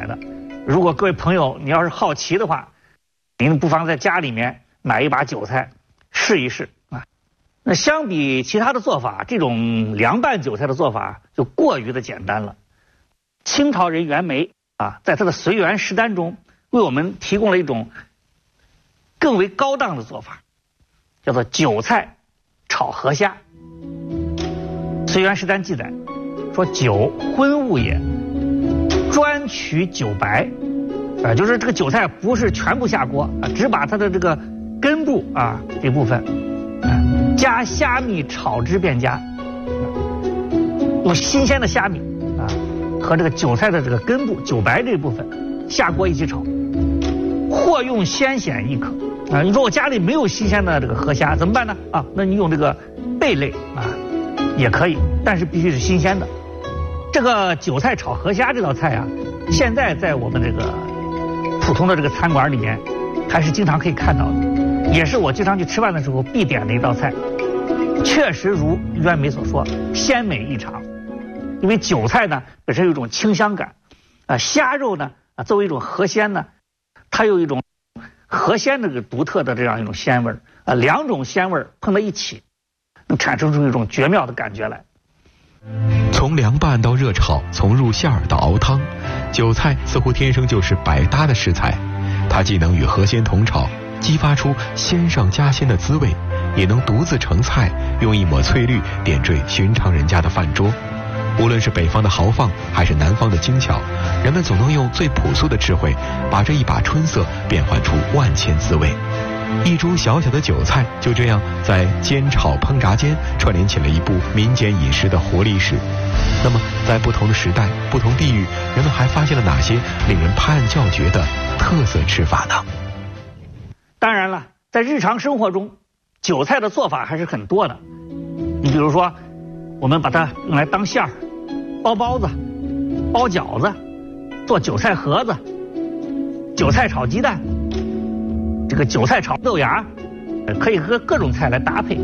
的。如果各位朋友你要是好奇的话，您不妨在家里面买一把韭菜试一试啊。那相比其他的做法，这种凉拌韭菜的做法就过于的简单了。清朝人袁枚啊，在他的《随园食单》中为我们提供了一种更为高档的做法，叫做韭菜炒河虾。《随园食单》记载说：“韭，荤物也，专取韭白。”就是这个韭菜不是全部下锅啊，只把它的这个根部啊这部分，加虾米炒之便佳。用新鲜的虾米啊和这个韭菜的这个根部韭白这部分下锅一起炒，或用鲜蚬亦可啊。你说我家里没有新鲜的这个河虾怎么办呢？啊，那你用这个贝类啊也可以，但是必须是新鲜的。这个韭菜炒河虾这道菜啊，现在在我们这个普通的这个餐馆里面还是经常可以看到的，也是我经常去吃饭的时候必点的一道菜。确实如袁枚所说，鲜美异常。因为韭菜呢本身有一种清香感，虾肉呢作为一种河鲜呢，它有一种河鲜的这个独特的这样一种鲜味儿两种鲜味儿碰在一起，能产生出一种绝妙的感觉来。 从凉拌到热炒，从入馅儿到熬汤，韭菜似乎天生就是百搭的食材。它既能与河鲜同炒，激发出鲜上加鲜的滋味，也能独自成菜，用一抹翠绿点缀寻常人家的饭桌。无论是北方的豪放，还是南方的精巧，人们总能用最朴素的智慧，把这一把春色变换出万千滋味。一株小小的韭菜就这样在煎炒烹炸间串联起了一部民间饮食的活历史。那么在不同的时代、不同地域，人们还发现了哪些令人拍案叫绝的特色吃法呢？ 当然了，在日常生活中，韭菜的做法还是很多的。你比如说，我们把它用来当馅儿，包包子、包饺子、做韭菜盒子、韭菜炒鸡蛋，这个韭菜炒豆芽，可以和各种菜来搭配。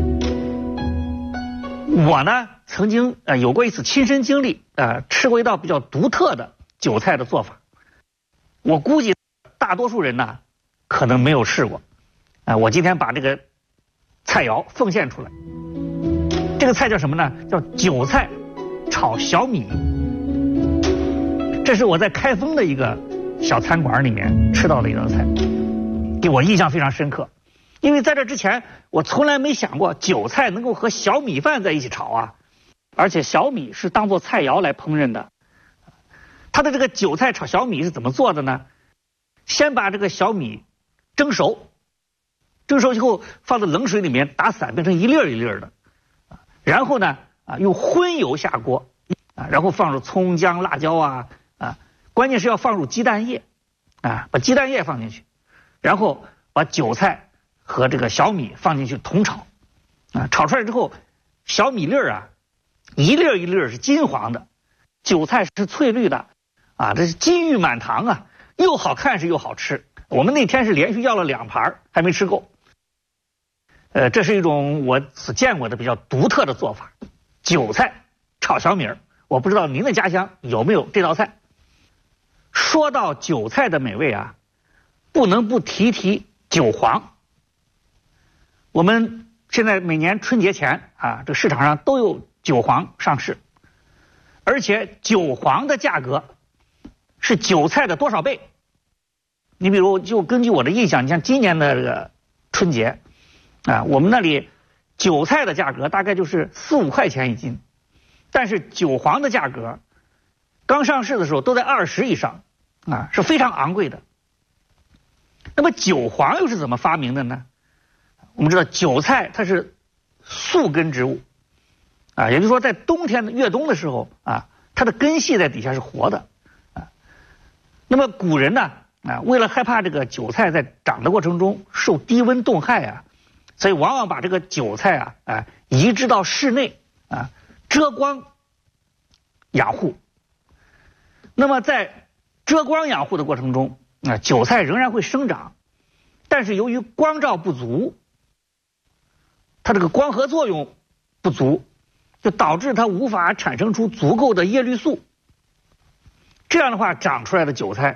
我呢曾经有过一次亲身经历，吃过一道比较独特的韭菜的做法。我估计大多数人呢可能没有试过，我今天把这个菜肴奉献出来。这个菜叫什么呢？叫韭菜炒小米。这是我在开封的一个小餐馆里面吃到的一道菜，给我印象非常深刻。因为在这之前我从来没想过韭菜能够和小米饭在一起炒啊，而且小米是当做菜肴来烹饪的。它的这个韭菜炒小米是怎么做的呢？先把这个小米蒸熟，蒸熟以后放在冷水里面打散，变成一粒儿一粒儿的。然后呢用荤油下锅然后放入葱姜辣椒关键是要放入鸡蛋液把鸡蛋液放进去，然后把韭菜和这个小米放进去同炒炒出来之后，小米粒儿一粒儿一粒儿是金黄的，韭菜是翠绿的这是金玉满堂又好看是又好吃。我们那天是连续要了2盘还没吃够。这是一种我所见过的比较独特的做法，韭菜炒小米。我不知道您的家乡有没有这道菜。说到韭菜的美味不能不提韭黄。我们现在每年春节前这个市场上都有韭黄上市，而且韭黄的价格是韭菜的多少倍？你比如就根据我的印象，你像今年的这个春节我们那里韭菜的价格大概就是4、5块钱一斤，但是韭黄的价格刚上市的时候都在20以上是非常昂贵的。那么韭黄又是怎么发明的呢？我们知道韭菜它是宿根植物也就是说在冬天的越冬的时候它的根系在底下是活的那么古人呢为了害怕这个韭菜在长的过程中受低温冻害所以往往把这个韭菜移植到室内遮光养护。那么在遮光养护的过程中韭菜仍然会生长，但是由于光照不足，它这个光合作用不足，就导致它无法产生出足够的叶绿素。这样的话长出来的韭菜